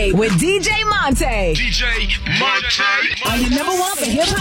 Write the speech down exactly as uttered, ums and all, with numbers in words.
Monte with D J Monte. D J Monte. On your number one for hip hop.